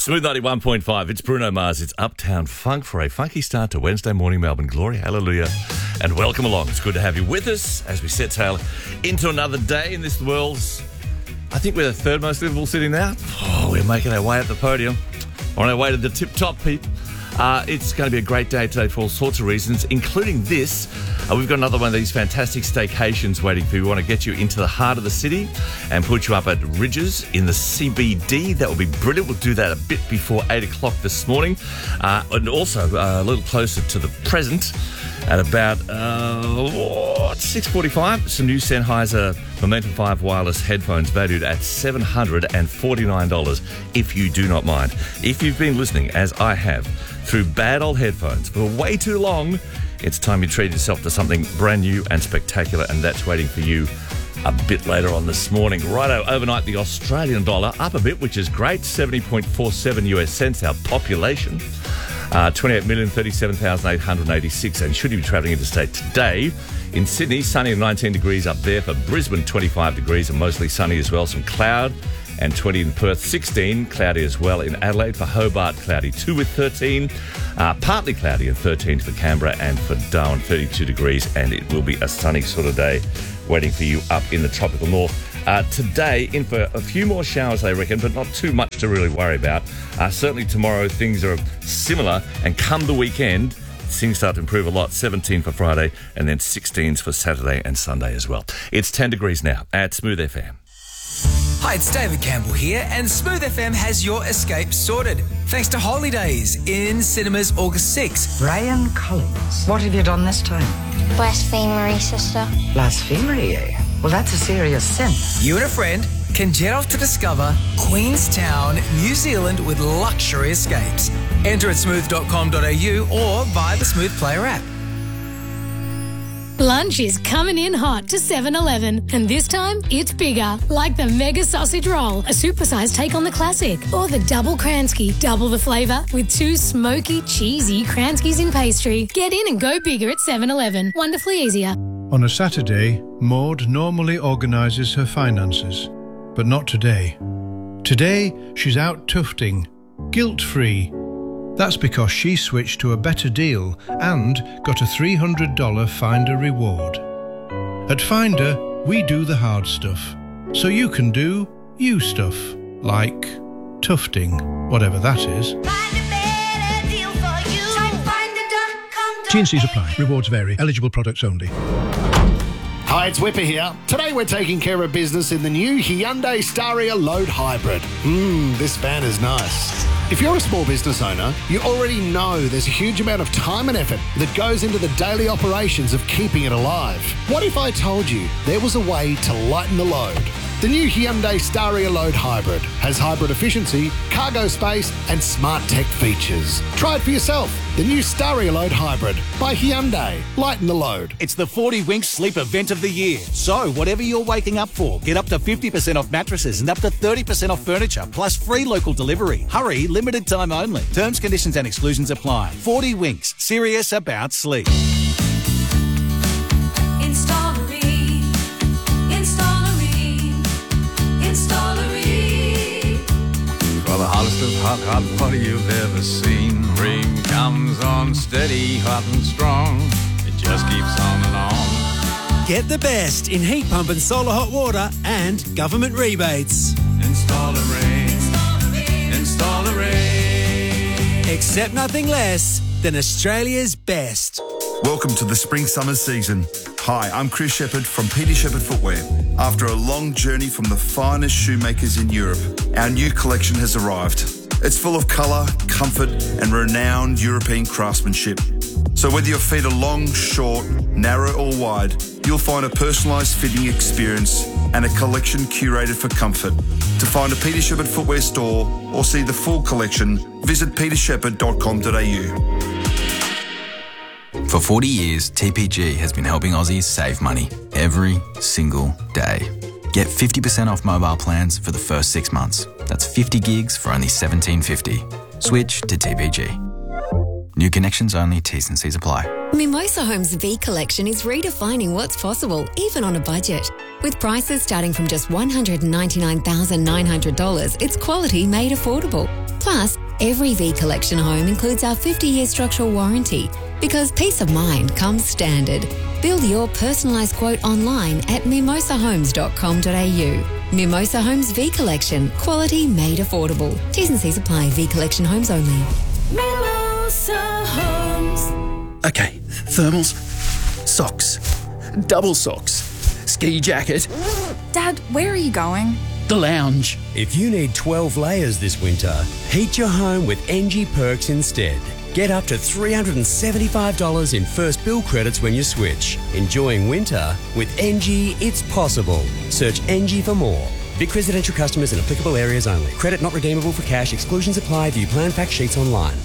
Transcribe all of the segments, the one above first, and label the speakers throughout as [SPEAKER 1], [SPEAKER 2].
[SPEAKER 1] Smooth 91.5, it's Bruno Mars, it's Uptown Funk for a funky start to Wednesday morning Melbourne. Glory, hallelujah, and welcome along. It's good to have you with us as we set sail into another day in this world's, I think we're the third most livable city now. Oh, we're making our way up the podium, on our way to the tip-top, people. It's going to be a great day today for all sorts of reasons, including this. We've got another one of these fantastic staycations waiting for you. We want to get you into the heart of the city and put you up at Ridges in the CBD. That will be brilliant. We'll do that a bit before 8 o'clock this morning. And also a little closer to the present at about 6:45. Some new Sennheiser Momentum 5 wireless headphones valued at $749 if you do not mind. If you've been listening, as I have, through bad old headphones for way too long, it's time you treat yourself to something brand new and spectacular, and that's waiting for you a bit later on this morning. Righto, overnight the Australian dollar up a bit, which is great, 70.47 US cents, our population. 28,037,886, and should you be travelling interstate today, in Sydney, sunny and 19 degrees up there. For Brisbane, 25 degrees and mostly sunny as well. Some cloud and 20 in Perth, 16, cloudy as well in Adelaide. For Hobart, cloudy 2 with 13, partly cloudy and 13 for Canberra, and for Darwin, 32 degrees, and it will be a sunny sort of day waiting for you up in the tropical north. Today, in for a few more showers, they reckon, but not too much to really worry about. Certainly tomorrow, things are similar, and come the weekend, things start to improve a lot. 17 for Friday, and then 16s for Saturday and Sunday as well. It's 10 degrees now at Smooth FM.
[SPEAKER 2] Hi, it's David Campbell here, and Smooth FM has your escape sorted. Thanks to Holidays in cinemas August 6th.
[SPEAKER 3] Brian Collins. What have you done this time?
[SPEAKER 4] Blasphemery, sister.
[SPEAKER 3] Blasphemy, eh? Well, that's a serious sin.
[SPEAKER 2] You and a friend can jet off to discover Queenstown, New Zealand with luxury escapes. Enter at smooth.com.au or via the Smooth Player app.
[SPEAKER 5] Lunch is coming in hot to 7-Eleven, and this time it's bigger, like the Mega Sausage Roll, a supersized take on the classic, or the Double Kransky, double the flavour with 2 smoky, cheesy Kranskys in pastry. Get in and go bigger at 7-Eleven. Wonderfully easier.
[SPEAKER 6] On a Saturday, Maud normally organises her finances, but not today. Today, she's out tufting, guilt-free. That's because she switched to a better deal and got a $300 Finder reward. At Finder, we do the hard stuff, so you can do you stuff, like tufting, whatever that is.
[SPEAKER 7] Find a better deal for you.
[SPEAKER 6] T&Cs apply. Rewards vary. Eligible products only.
[SPEAKER 8] Hi, it's Whipper here. Today we're taking care of business in the new Hyundai Staria Load Hybrid. This van is nice. If you're a small business owner, you already know there's a huge amount of time and effort that goes into the daily operations of keeping it alive. What if I told you there was a way to lighten the load? The new Hyundai Staria Load Hybrid has hybrid efficiency, cargo space, and smart tech features. Try it for yourself. The new Staria Load Hybrid by Hyundai. Lighten the load.
[SPEAKER 9] It's the 40 Winks Sleep Event of the year. So, whatever you're waking up for, get up to 50% off mattresses and up to 30% off furniture, plus free local delivery. Hurry, limited time only. Terms, conditions and exclusions apply. 40 Winks. Serious about sleep.
[SPEAKER 10] For the hottest of hot party you've ever seen. Cream comes on steady, hot and strong. It just keeps on and on.
[SPEAKER 11] Get the best in heat pump and solar hot water and government rebates.
[SPEAKER 10] Install a Ring. Install a Ring.
[SPEAKER 11] Accept nothing less than Australia's best.
[SPEAKER 12] Welcome to the spring-summer season. Hi, I'm Chris Shepherd from Peter Shepherd Footwear. After a long journey from the finest shoemakers in Europe, our new collection has arrived. It's full of colour, comfort and renowned European craftsmanship. So whether your feet are long, short, narrow or wide, you'll find a personalised fitting experience and a collection curated for comfort. To find a Peter Shepherd Footwear store or see the full collection, visit petershepherd.com.au.
[SPEAKER 13] For 40 years, TPG has been helping Aussies save money every single day. Get 50% off mobile plans for the first 6 months. That's 50 gigs for only $17.50. Switch to TPG. New connections only, T's and C's apply.
[SPEAKER 14] Mimosa Homes V Collection is redefining what's possible, even on a budget. With prices starting from just $199,900, it's quality made affordable. Plus, every V Collection home includes our 50-year structural warranty, because peace of mind comes standard. Build your personalised quote online at mimosahomes.com.au. Mimosa Homes V Collection, quality made affordable. T's and C's apply. V Collection homes only.
[SPEAKER 15] Mimosa Homes.
[SPEAKER 16] Okay, thermals, socks, double socks, ski jacket.
[SPEAKER 17] Dad, where are you going?
[SPEAKER 16] The lounge.
[SPEAKER 11] If you need 12 layers this winter, heat your home with NG Perks instead. Get up to $375 in first bill credits when you switch. Enjoying winter with NG, it's possible. Search NG for more. Vic residential customers in applicable areas only. Credit not redeemable for cash. Exclusions apply. View plan fact sheets online.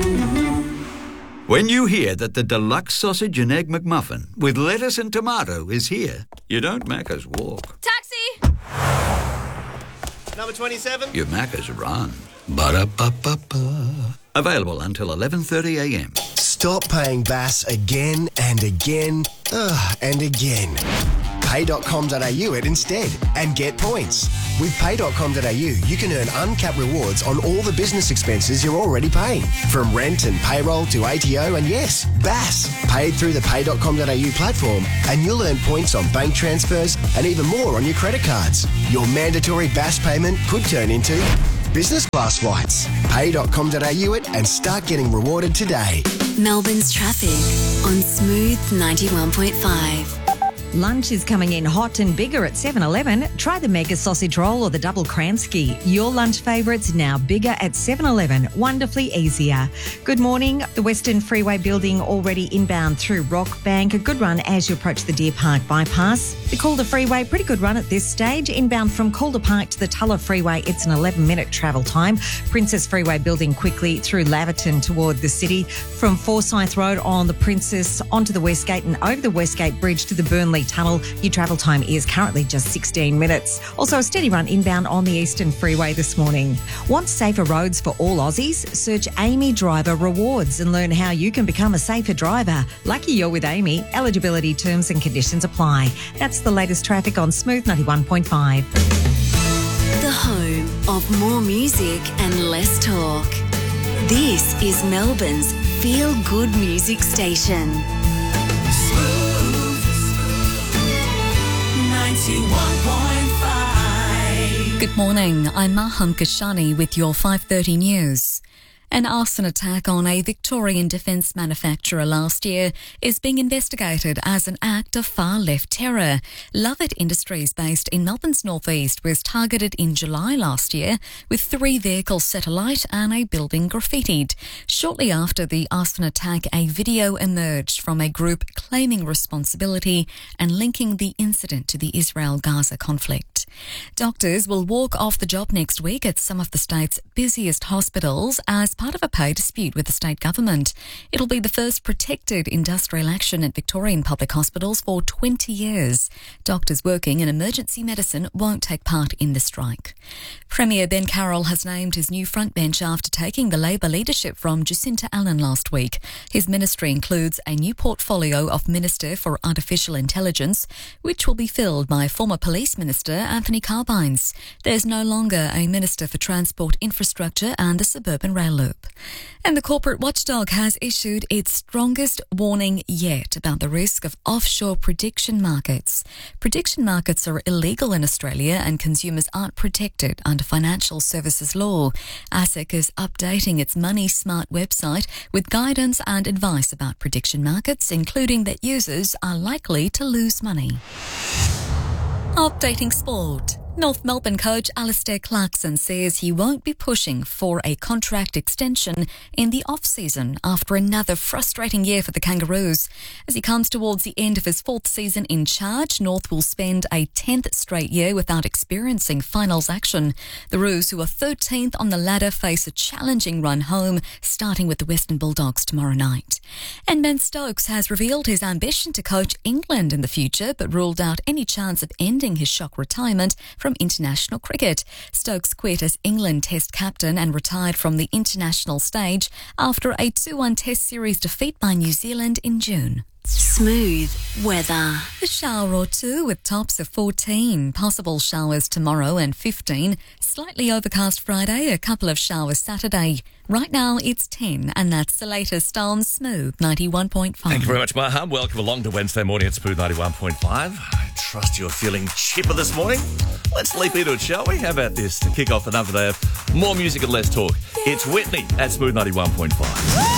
[SPEAKER 18] When you hear that the deluxe sausage and egg McMuffin with lettuce and tomato is here, you don't Macca's walk.
[SPEAKER 17] Taxi!
[SPEAKER 19] Number 27?
[SPEAKER 18] You Macca's run. Ba-da-ba-ba-ba. Available until 11:30am.
[SPEAKER 20] Stop paying Bass again and again and again. Pay.com.au it instead and get points. With Pay.com.au, you can earn uncapped rewards on all the business expenses you're already paying. From rent and payroll to ATO and yes, Bass. Paid through the Pay.com.au platform and you'll earn points on bank transfers and even more on your credit cards. Your mandatory Bass payment could turn into business class flights. Pay.com.au it and start getting rewarded today.
[SPEAKER 14] Melbourne's traffic on Smooth 91.5.
[SPEAKER 21] Lunch is coming in hot and bigger at 7-Eleven. Try the Mega Sausage Roll or the Double Kransky. Your lunch favourites now bigger at 7-Eleven. Wonderfully easier. Good morning. The Western Freeway building already inbound through Rockbank. A good run as you approach the Deer Park bypass. The Calder Freeway, pretty good run at this stage. Inbound from Calder Park to the Tulla Freeway, it's an 11-minute travel time. Princess Freeway building quickly through Laverton toward the city. From Forsyth Road on the Princess onto the Westgate and over the Westgate Bridge to the Burnley Tunnel. Your travel time is currently just 16 minutes. Also a steady run inbound on the Eastern Freeway this morning. Want safer roads for all Aussies? Search Amy Driver Rewards and learn how you can become a safer driver. Lucky you're with Amy. Eligibility terms and conditions apply. That's the latest traffic on Smooth 91.5.
[SPEAKER 14] The home of more music and less talk. This is Melbourne's feel-good music station.
[SPEAKER 22] 91.5. Good morning, I'm Maham Kashani with your 5:30 news. An arson attack on a Victorian defence manufacturer last year is being investigated as an act of far-left terror. Lovett Industries, based in Melbourne's northeast, was targeted in July last year with 3 vehicles set alight and a building graffitied. Shortly after the arson attack, a video emerged from a group claiming responsibility and linking the incident to the Israel-Gaza conflict. Doctors will walk off the job next week at some of the state's busiest hospitals as part of a pay dispute with the state government. It'll be the first protected industrial action at Victorian public hospitals for 20 years. Doctors working in emergency medicine won't take part in the strike. Premier Ben Carroll has named his new frontbench after taking the Labor leadership from Jacinta Allen last week. His ministry includes a new portfolio of Minister for Artificial Intelligence, which will be filled by former Police Minister Anthony Carbines. There's no longer a Minister for Transport Infrastructure and the Suburban Rail Loop. And the corporate watchdog has issued its strongest warning yet about the risk of offshore prediction markets. Prediction markets are illegal in Australia and consumers aren't protected under financial services law. ASIC is updating its Money Smart website with guidance and advice about prediction markets, including that users are likely to lose money. Updating sport. North Melbourne coach Alistair Clarkson says he won't be pushing for a contract extension in the off-season after another frustrating year for the Kangaroos. As he comes towards the end of his 4th season in charge, North will spend a 10th straight year without experiencing finals action. The Roos, who are 13th on the ladder, face a challenging run home, starting with the Western Bulldogs tomorrow night. And Ben Stokes has revealed his ambition to coach England in the future, but ruled out any chance of ending his shock retirement from international cricket. Stokes quit as England Test captain and retired from the international stage after a 2-1 Test series defeat by New Zealand in June.
[SPEAKER 1] Smooth weather.
[SPEAKER 22] A shower or two with tops of 14. Possible showers tomorrow and 15. Slightly overcast Friday, a couple of showers Saturday. Right now it's 10, and that's the latest on Smooth 91.5.
[SPEAKER 19] Thank you very much, Maha. Welcome along to Wednesday morning at Smooth 91.5. I trust you're feeling chipper this morning. Let's leap into it, shall we? How about this to kick off another day of more music and less talk? It's Whitney at Smooth 91.5.